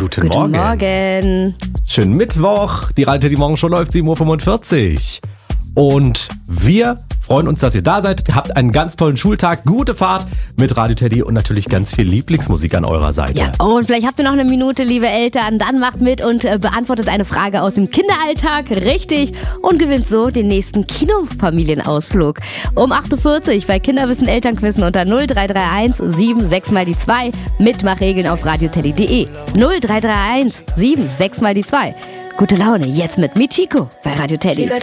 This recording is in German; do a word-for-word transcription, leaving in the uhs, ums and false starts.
Guten, Guten Morgen. Morgen. Schönen Mittwoch. Die Radio Teddy Morgenshow läuft sieben Uhr fünfundvierzig. Und wir freuen uns, dass ihr da seid. Ihr habt einen ganz tollen Schultag, gute Fahrt mit Radio Teddy und natürlich ganz viel Lieblingsmusik an eurer Seite. Ja, und vielleicht habt ihr noch eine Minute, liebe Eltern. Dann macht mit und äh, beantwortet eine Frage aus dem Kinderalltag richtig und gewinnt so den nächsten Kinofamilienausflug. Um acht Uhr vierzig bei Kinderwissen Elternquissen unter null drei drei eins sieben sechs mal die zwei. Mitmachregeln auf radioteddy punkt de. null drei drei eins sieben sechs mal die zwei. Gute Laune jetzt mit Michiko bei Radio Teddy.